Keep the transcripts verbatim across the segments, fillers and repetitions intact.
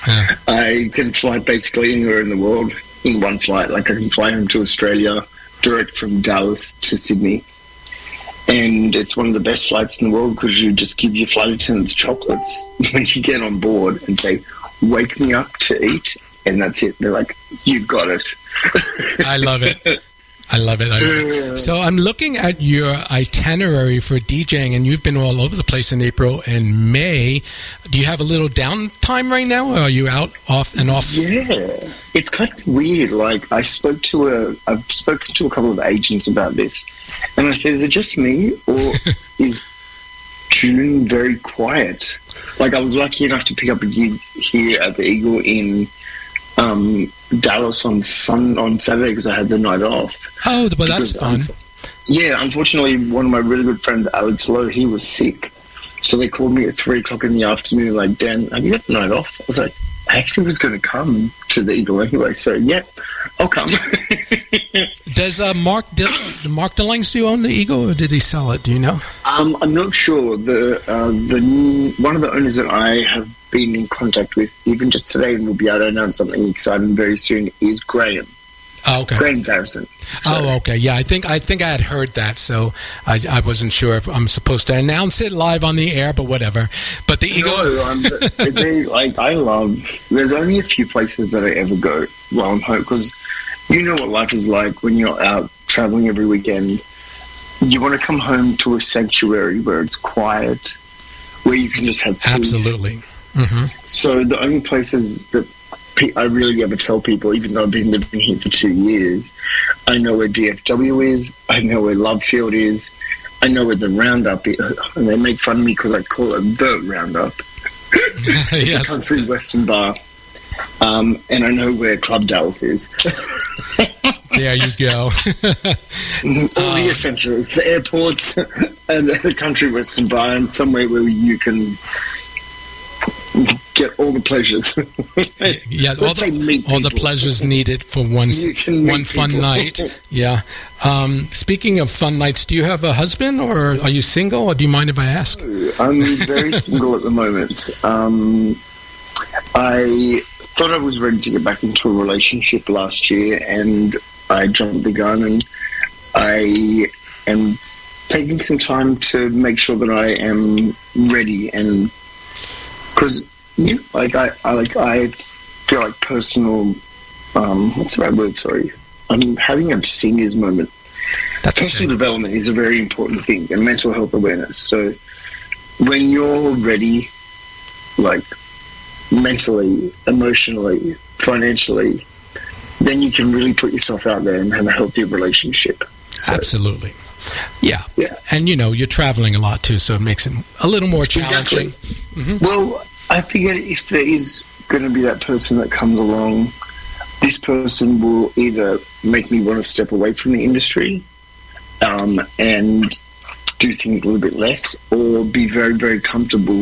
Yeah. I can fly basically anywhere in the world in one flight. Like I can fly home to Australia direct from Dallas to Sydney. And it's one of the best flights in the world because you just give your flight attendants chocolates when you get on board and say, wake me up to eat. And that's it. They're like, you got it. I love it. I love it. I love it. So I'm looking at your itinerary for DJing, and you've been all over the place in April and May. Do you have a little downtime right now, or are you out off and off? Yeah, it's kind of weird. Like I spoke to a, I've spoken to a couple of agents about this, and I said, is it just me, or is June very quiet? Like I was lucky enough to pick up a gig here at the Eagle in um, Dallas on sun on Saturday because I had the night off. Oh, but that's Because, fun. um, yeah, unfortunately, one of my really good friends, Alex Lowe, he was sick. So they called me at three o'clock in the afternoon, like, Dan, have you got the night off? I was like, I actually was going to come to the Eagle anyway, so yeah, I'll come. Does uh, Mark Dil- Mark DeLang still own the Eagle, or did he sell it? Do you know? um, I'm not sure. The uh, the one of the owners that I have been in contact with, even just today, and we'll be able to announce something exciting very soon, is Graham. Oh, okay. Graham Garrison. So, Oh, okay. Yeah, I think I think I had heard that, so I, I wasn't sure if I'm supposed to announce it live on the air, but whatever. But the Eagle. No, um, they, like I love. There's only a few places that I ever go while I'm home because you know what life is like when you're out traveling every weekend. You want to come home to a sanctuary where it's quiet, where you can just have peace. Absolutely. Mm-hmm. So the only places that pe- I really ever tell people, even though I've been living here for two years, I know where D F W is, I know where Love Field is, I know where the Roundup is, and they make fun of me because I call it the Roundup. It's Yes. a country western bar. Um, and I know where Club Dallas is. There you go. All the essentials, the airports, and the country western bar, and somewhere where you can get all the pleasures. Yes, all Let's say the, meet all the people. pleasures needed for one You can meet one fun people. night. Yeah. Um, speaking of fun nights, do you have a husband, or are you single, or do you mind if I ask? I'm very single at the moment. Um, I thought I was ready to get back into a relationship last year, and I jumped the gun, and I am taking some time to make sure that I am ready, and because you know, like I, I like I feel like personal. Um, what's the right word? Sorry, I'm having a seniors moment. That's Personal okay. development is a very important thing, and mental health awareness. So when you're ready, like mentally, emotionally, financially, then you can really put yourself out there and have a healthy relationship. So, Absolutely. Yeah. Yeah. And, you know, you're traveling a lot, too, so it makes it a little more challenging. Exactly. Well, I figure if there is going to be that person that comes along, this person will either make me want to step away from the industry um, and do things a little bit less, or be very, very comfortable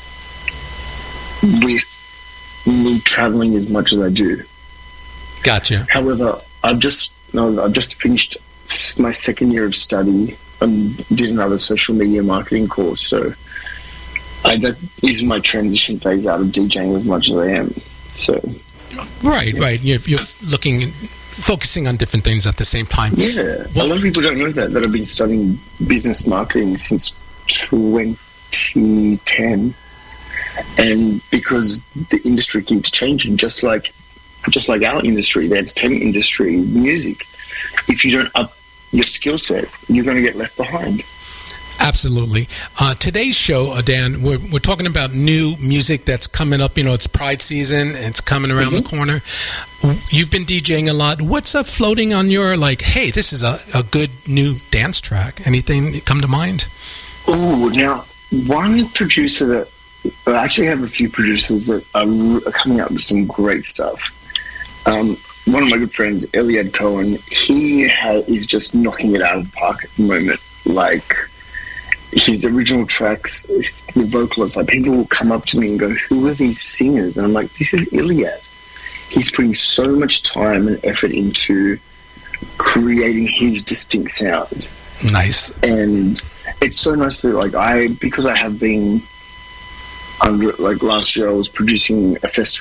with me traveling as much as I do. Gotcha. However, I've just no, I've just finished my second year of study and did another social media marketing course. So I, that is my transition phase out of DJing as much as I am. So Right, right. You're, you're looking, focusing on different things at the same time. yeah, Well- a lot of people don't know that that I've been studying business marketing since twenty ten, and because the industry keeps changing, just like just like our industry, the entertainment industry, music. If you don't up your skill set, you're going to get left behind. Absolutely. Uh, today's show, uh, Dan, we're, we're talking about new music that's coming up. You know, it's Pride season. It's coming around Mm-hmm. the corner. You've been DJing a lot. What's uh, floating on your, like, hey, this is a, a good new dance track? Anything come to mind? Oh, now, one producer that, I actually have a few producers that are, are coming up with some great stuff. Um, one of my good friends, Eliad Cohen, he ha- is just knocking it out of the park at the moment. Like, his original tracks, the vocalists, like, people will come up to me and go, who are these singers? And I'm like, this is Eliad. He's putting so much time and effort into creating his distinct sound. Nice. And it's so nice that, like, I, because I have been under, like, last year I was producing a festival